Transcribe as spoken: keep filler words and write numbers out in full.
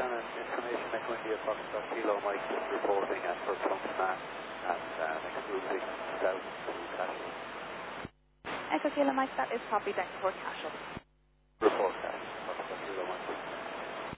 Shannon, information Echo India Foxtrot Kilo Mike reporting at for Trump Smash and uh, next routing south to Cashel. Echo Kilo Mike, that is copy, thanks for Cashel. Report.